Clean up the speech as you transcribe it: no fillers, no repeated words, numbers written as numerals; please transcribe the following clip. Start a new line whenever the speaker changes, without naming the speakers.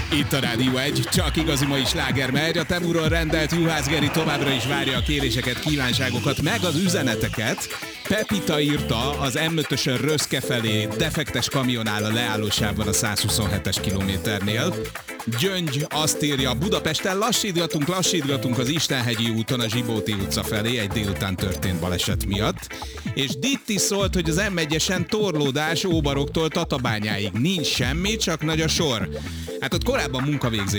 Itt a Rádió 1, csak igazi mai sláger megy. A Temurról rendelt Juhász Geri továbbra is várja a kéréseket, kívánságokat, meg az üzeneteket. Pepita írta az M5-ösön Röszke felé defektes kamion áll a leállósában a 127-es kilométernél. Gyöngy azt írja, Budapesten lassítgatunk az Istenhegyi úton a Zsibóti utca felé egy délután történt baleset miatt. És Ditti szólt, hogy az M1-esen torlódás Óbaroktól Tatabányáig. Nincs semmi, csak nagy a sor. Hát ott korábban munkavégzés